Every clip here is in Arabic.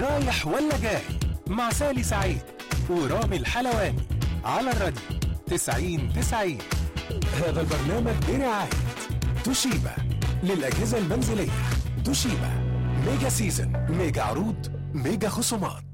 رايح ولا جاي مع سالي سعيد ورامي الحلواني على الراديو 90-90. هذا البرنامج برعاية توشيبا للأجهزة المنزلية. توشيبا ميجا سيزن، ميجا عروض، ميجا خصومات.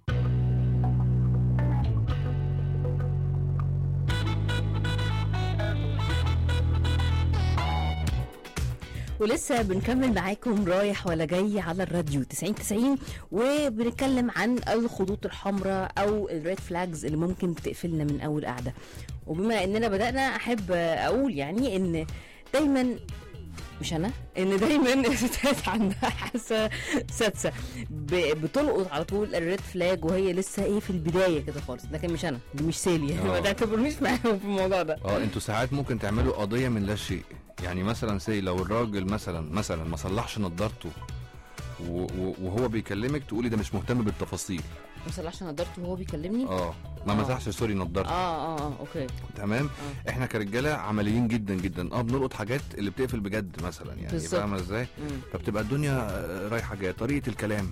ولسه بنكمل معاكم رايح ولا جاي على الراديو 90-90، وبنتكلم عن الخطوط الحمراء او الريد فلاجز اللي ممكن تقفلنا من اول قعده. وبما اننا بدأنا احب اقول يعني ان دايما مش انا ان دايما الستات عندها حاسه سادسه بتلقط على طول الريد فلاج وهي لسه ايه في البدايه كده خالص، لكن مش انا، دي مش سالي يعني ما تعتبرنيش معاهم في الموضوع ده. انتوا ساعات ممكن تعملوا قضيه من لا شيء، يعني مثلا سي لو الراجل مثلا ما صلحش نضارته وهو بيكلمك تقولي ده مش مهتم بالتفاصيل. ما صلحش نضارته وهو بيكلمني؟ ما مسحش سوري نضارته. اوكي تمام. احنا كرجاله عمليين جدا جدا، بنلقط حاجات اللي بتقفل بجد مثلا، يعني فاهمه ازاي؟ فبتبقى الدنيا رايحه جايه، طريقه الكلام،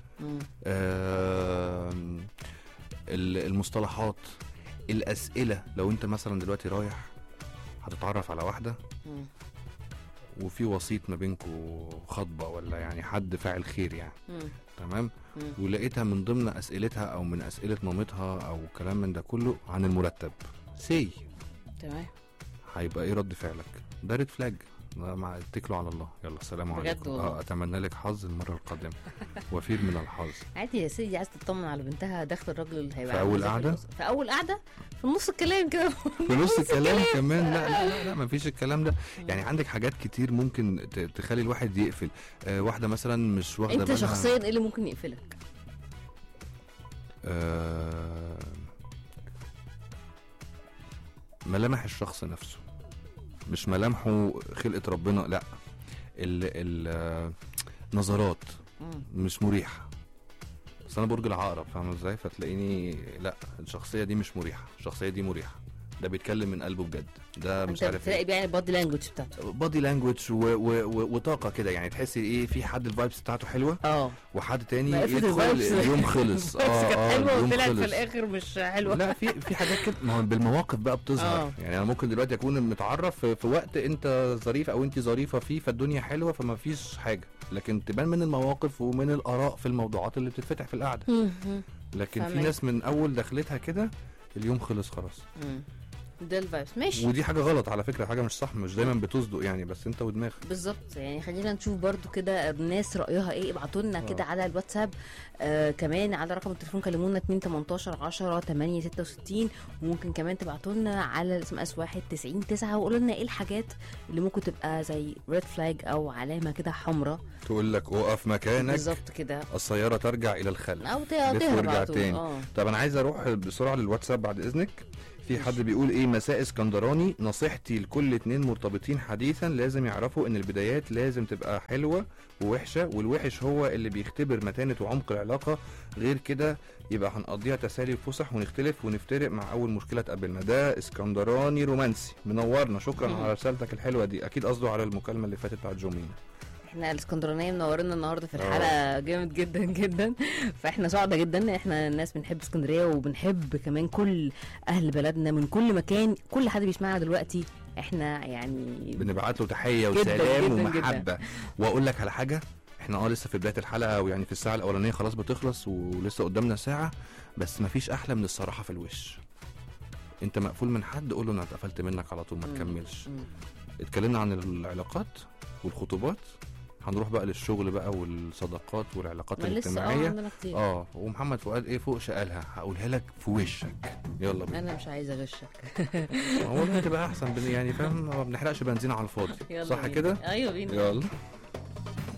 المصطلحات، الاسئله. لو انت مثلا دلوقتي رايح هتتعرف على واحده وفي وسيط ما بينكوا خطبه ولا يعني حد فاعل خير يعني، تمام، ولقيتها من ضمن اسئلتها او من اسئله مامتها او كلام من ده كله عن المرتب، تمام، هيبقى ايه رد فعلك؟ ده ريد فلاج. مع اتكلوا على الله، يلا السلام عليكم. اتمنى لك حظ المره القادمه وفير من الحظ. عادي يا سيدي، عايز تطمن على بنتها داخل الراجل اللي هيبقى في اول قعده، في نص الكلام كده، في نص الكلام كمان. لا ما فيش الكلام ده. يعني عندك حاجات كتير ممكن تخلي الواحد يقفل. واحده مثلا مش واخده انت شخصيا ايه اللي ممكن يقفلك؟ ملامح الشخص نفسه، مش ملامحه خلقة ربنا، لا، النظرات مش مريحة. بس انا برج العقرب، فاهم ازاي؟ فتلاقيني لا، الشخصية دي مش مريحة، الشخصية دي مريحة، ده بيتكلم من قلبه بجد، ده مش عارف تلاقي يعني بادي لانجوج بتاعته، بادي لانجوج وطاقة كده، يعني تحسي ايه، في حد الفايبس بتاعته حلوة وحد تاني يدخل اليوم خلص كانت حلوة وطلعت في الاخر مش حلوة. لا في حاجات كده، ما هو بالمواقف بقى بتظهر. يعني انا ممكن دلوقتي اكون متعرف في وقت انت ظريف او انت ظريفة فيه، فالدنيا حلوة فما فيش حاجة، لكن تبان من المواقف ومن الاراء في الموضوعات اللي بتتفتح في القعدة. لكن في ناس من اول دخلتها كده اليوم خلص خلاص. ده الفايبس ماشي، ودي حاجه غلط على فكره، حاجه مش صح، مش دايما بتصدق يعني، بس انت ودماغك بالظبط. يعني خلينا نشوف برضو كده الناس رايها ايه، ابعتوا لنا كده على الواتساب، كمان على رقم التليفون كلمونا 218-10-866، وممكن كمان تبعتوا لنا على الاس ام اس 19 وقولوا لنا ايه الحاجات اللي ممكن تبقى زي ريد فلاج او علامه كده حمراء تقول لك اقف مكانك بالظبط كده، السياره ترجع الى الخلف او ترجع تاني. طب انا عايز اروح بسرعه للواتساب بعد اذنك. في حد بيقول ايه، مساء اسكندراني، نصيحتي لكل 2 مرتبطين حديثا لازم يعرفوا ان البدايات لازم تبقى حلوة ووحشة، والوحش هو اللي بيختبر متانة وعمق العلاقة، غير كده يبقى هنقضيها تسالي وفسح ونختلف ونفترق مع اول مشكلة تقابلنا. ده اسكندراني رومانسي منورنا، شكرا على رسالتك الحلوة دي. اكيد قصده على المكالمة اللي فاتت بتاعت جومينا. احنا الاسكندرانيه منورنا النهارده في الحلقه جامد جدا جدا، فاحنا سعداء جدا. احنا الناس بنحب اسكندريه وبنحب كمان كل اهل بلدنا من كل مكان، كل حد بيسمعنا دلوقتي احنا يعني بنبعت له تحيه وسلام ومحبه. واقول لك على حاجه، احنا لسه في بدايه الحلقه، ويعني في الساعه الاولانيه خلاص بتخلص ولسه قدامنا ساعه، بس مفيش احلى من الصراحه في الوش. انت مقفول من حد قول له انا اتقفلت منك على طول، ما تكملش. اتكلمنا عن العلاقات والخطوبات، هنروح بقى للشغل بقى والصداقات والعلاقات الاجتماعيه. ومحمد فؤاد ايه فوق شقالها، هقولها لك في وشك. يلا بينا. انا مش عايزه اغشك. هو ده تبقى احسن يعني، فاهم؟ ما بنحرقش بنزين على الفاضي، صح كده؟ ايوه بينا، يلا.